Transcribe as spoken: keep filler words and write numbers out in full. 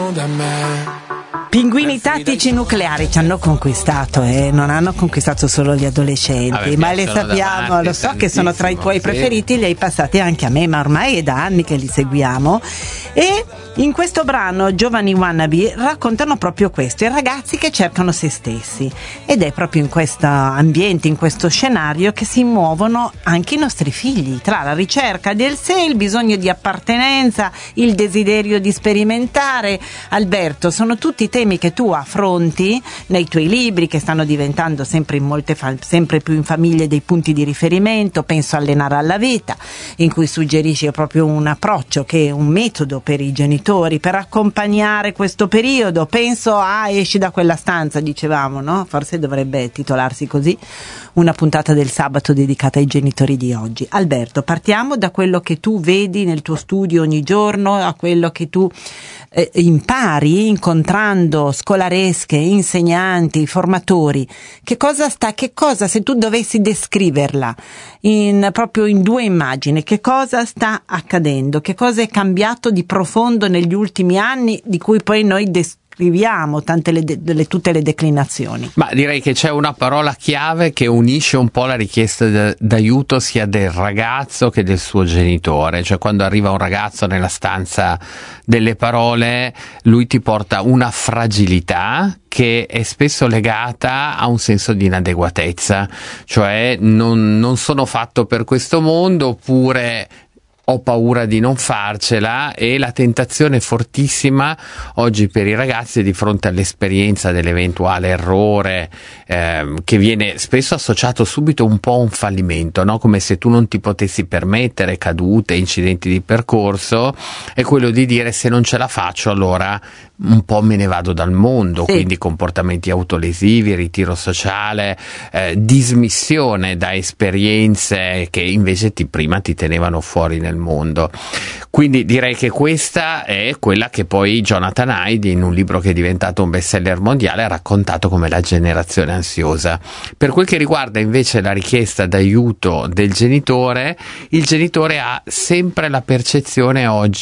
da me. Pinguini tattici nucleari ci hanno conquistato e eh? non hanno conquistato solo gli adolescenti. Vabbè, ma le sappiamo, davanti, lo so che sono tra i tuoi sì. preferiti, li hai passati anche a me, ma ormai è da anni che li seguiamo. E in questo brano Giovani Wannabe raccontano proprio questo, i ragazzi che cercano se stessi, ed è proprio in questo ambiente, in questo scenario che si muovono anche i nostri figli, tra la ricerca del sé, il bisogno di appartenenza, il desiderio di sperimentare. Alberto, sono tutti temi che tu affronti nei tuoi libri, che stanno diventando sempre in molte fa- sempre più in famiglie dei punti di riferimento. Penso a Allenare alla vita, in cui suggerisci proprio un approccio che è un metodo per i genitori per accompagnare questo periodo. Penso a Esci da quella stanza, dicevamo, no? Forse dovrebbe titolarsi così una puntata del sabato dedicata ai genitori di oggi. Alberto, partiamo da quello che tu vedi nel tuo studio ogni giorno, a quello che tu eh, impari incontrando scolaresche, insegnanti, formatori. Che cosa sta, che cosa, se tu dovessi descriverla in, proprio in due immagini, che cosa sta accadendo, che cosa è cambiato di profondo negli ultimi anni, di cui poi noi descriviamo scriviamo tante le, de, le, tutte le declinazioni? Ma direi che c'è una parola chiave che unisce un po' la richiesta d'aiuto sia del ragazzo che del suo genitore. Cioè, quando arriva un ragazzo nella stanza delle parole, lui ti porta una fragilità che è spesso legata a un senso di inadeguatezza, cioè non, non sono fatto per questo mondo, oppure ho paura di non farcela. E la tentazione fortissima oggi per i ragazzi di fronte all'esperienza dell'eventuale errore, ehm, che viene spesso associato subito un po' a un fallimento, no? Come se tu non ti potessi permettere cadute, incidenti di percorso, è quello di dire: se non ce la faccio allora un po' me ne vado dal mondo. Sì. Quindi comportamenti autolesivi, ritiro sociale, eh, dismissione da esperienze che invece ti, prima ti tenevano fuori nel mondo. Quindi direi che questa è quella che poi Jonathan Haidt, in un libro che è diventato un bestseller mondiale, ha raccontato come la generazione ansiosa. Per quel che riguarda invece la richiesta d'aiuto del genitore, il genitore ha sempre la percezione oggi